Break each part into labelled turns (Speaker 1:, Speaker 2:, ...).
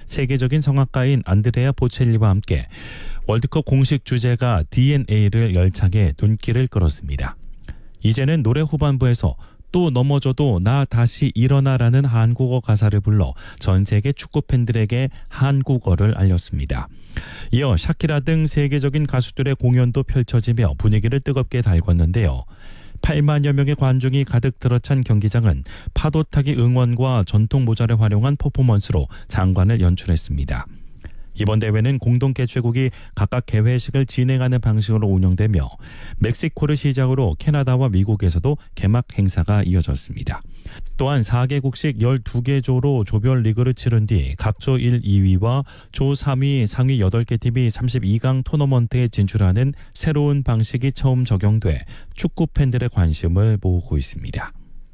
Speaker 1: 세계적인 성악가인 안드레아 보첼리와 함께 월드컵 공식 주제가 DNA를 열창해 눈길을 끌었습니다. 이제는 노래 후반부에서 또 넘어져도 나 다시 일어나라는 한국어 가사를 불러 전 세계 축구 팬들에게 한국어를 알렸습니다. 이어 샤키라 등 세계적인 가수들의 공연도 펼쳐지며 분위기를 뜨겁게 달궜는데요. 8만여 명의 관중이 가득 들어찬 경기장은 파도타기 응원과 전통 모자를 활용한 퍼포먼스로 장관을 연출했습니다. 이번 대회는 공동 개최국이 각각 개회식을 진행하는 방식으로 운영되며 멕시코를 시작으로 캐나다와 미국에서도 개막 행사가 이어졌습니다. 또한 4개국씩 12개 조로 조별 리그를 치른 뒤 각 조 1, 2위와 조 3위, 상위 8개 팀이 32강 토너먼트에 진출하는 새로운 방식이 처음 적용돼 축구 팬들의 관심을 모으고 있습니다.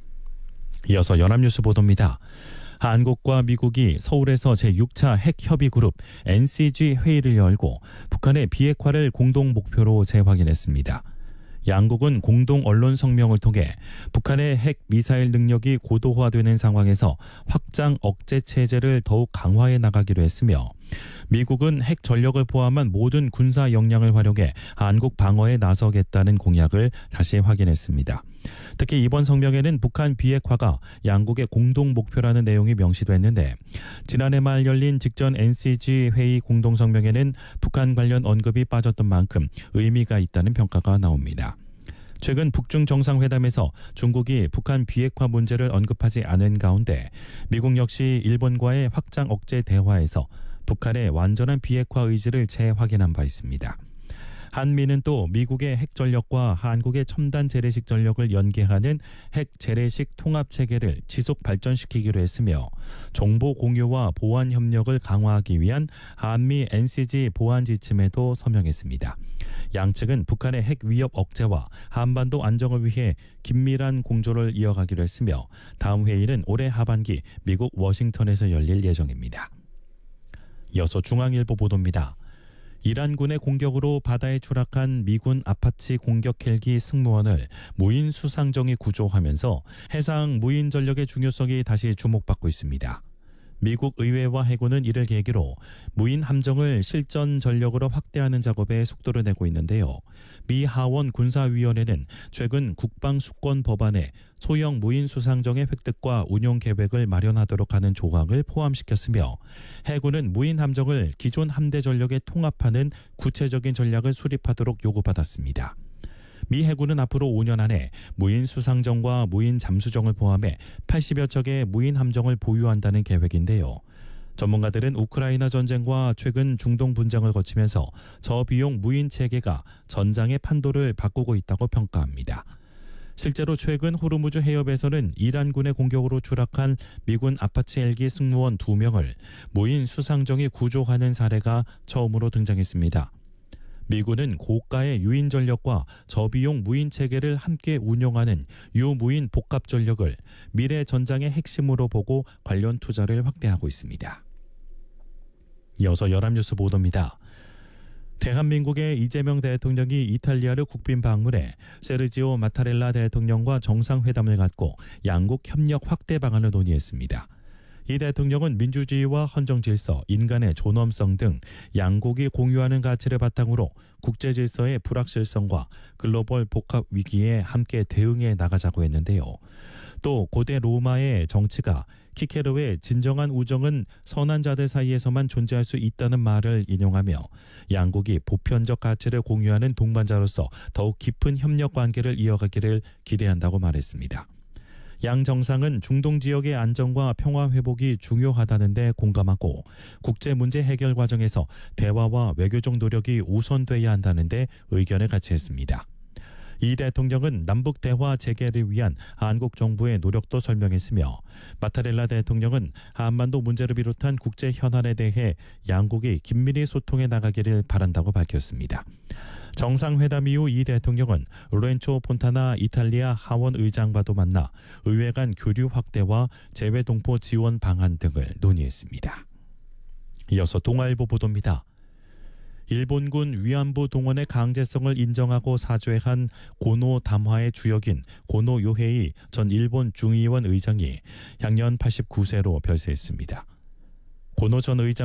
Speaker 1: 이어서 연합뉴스 보도입니다. 한국과 미국이 서울에서 제6차 핵협의그룹 NCG 회의를 열고 북한의 비핵화를 공동 목표로 재확인했습니다. 양국은 공동 언론 성명을 통해 북한의 핵 미사일 능력이 고도화되는 상황에서 확장 억제 체제를 더욱 강화해 나가기로 했으며 미국은 핵 전력을 포함한 모든 군사 역량을 활용해 한국 방어에 나서겠다는 공약을 다시 확인했습니다. 특히 이번 성명에는 북한 비핵화가 양국의 공동 목표라는 내용이 명시됐는데 지난해 말 열린 직전 NCG 회의 공동 성명에는 북한 관련 언급이 빠졌던 만큼 의미가 있다는 평가가 나옵니다. 최근 북중 정상회담에서 중국이 북한 비핵화 문제를 언급하지 않은 가운데 미국 역시 일본과의 확장 억제 대화에서 북한의 완전한 비핵화 의지를 재확인한 바 있습니다. 한미는 또 미국의 핵 전력과 한국의 첨단 재래식 전력을 연계하는 핵 재래식 통합 체계를 지속 발전시키기로 했으며 정보 공유와 보안 협력을 강화하기 위한 한미 NCG 보안 지침에도 서명했습니다. 양측은 북한의 핵 위협 억제와 한반도 안정을 위해 긴밀한 공조를 이어가기로 했으며 다음 회의는 올해 하반기 미국 워싱턴에서 열릴 예정입니다. 이어서 중앙일보 보도입니다. 이란군의 공격으로 바다에 추락한 미군 아파치 공격 헬기 승무원을 무인 수상정이 구조하면서 해상 무인 전력의 중요성이 다시 주목받고 있습니다. 미국 의회와 해군은 이를 계기로 무인 함정을 실전 전력으로 확대하는 작업에 속도를 내고 있는데요. 미 하원 군사위원회는 최근 국방수권 법안에 소형 무인 수상정의 획득과 운용 계획을 마련하도록 하는 조항을 포함시켰으며 해군은 무인 함정을 기존 함대 전력에 통합하는 구체적인 전략을 수립하도록 요구받았습니다. 미 해군은 앞으로 5년 안에 무인 수상정과 무인 잠수정을 포함해 80여 척의 무인 함정을 보유한다는 계획인데요. 전문가들은 우크라이나 전쟁과 최근 중동 분쟁을 거치면서 저비용 무인 체계가 전장의 판도를 바꾸고 있다고 평가합니다. 실제로 최근 호르무즈 해협에서는 이란군의 공격으로 추락한 미군 아파치 헬기 승무원 2명을 무인 수상정이 구조하는 사례가 처음으로 등장했습니다. 미군은 고가의 유인 전력과 저비용 무인 체계를 함께 운용하는 유무인 복합 전력을 미래 전장의 핵심으로 보고 관련 투자를 확대하고 있습니다. 이어서 연합뉴스 보도입니다. 대한민국의 이재명 대통령이 이탈리아를 국빈 방문해 세르지오 마타렐라 대통령과 정상회담을 갖고 양국 협력 확대 방안을 논의했습니다. 이 대통령은 민주주의와 헌정질서, 인간의 존엄성 등 양국이 공유하는 가치를 바탕으로 국제질서의 불확실성과 글로벌 복합 위기에 함께 대응해 나가자고 했는데요. 또 고대 로마의 정치가 키케로의 진정한 우정은 선한 자들 사이에서만 존재할 수 있다는 말을 인용하며 양국이 보편적 가치를 공유하는 동반자로서 더욱 깊은 협력 관계를 이어가기를 기대한다고 말했습니다. 양 정상은 중동 지역의 안정과 평화 회복이 중요하다는 데 공감하고 국제 문제 해결 과정에서 대화와 외교적 노력이 우선돼야 한다는 데 의견을 같이 했습니다. 이 대통령은 남북 대화 재개를 위한 한국 정부의 노력도 설명했으며 마타렐라 대통령은 한반도 문제를 비롯한 국제 현안에 대해 양국이 긴밀히 소통해 나가기를 바란다고 밝혔습니다. 정상회담 이후 이 대통령은 로렌초 폰타나 이탈리아 하원 의장과도 만나 의회 간 교류 확대와 재외동포 지원 방안 등을 논의했습니다. 이어서 동아일보 보도입니다. 일본군 위안부 동원의 강제성을 인정하고 사죄한 고노 담화의 주역인 고노 요헤이 전 일본 중의원 의장이 향년 89세로 별세했습니다. 고노 전 의장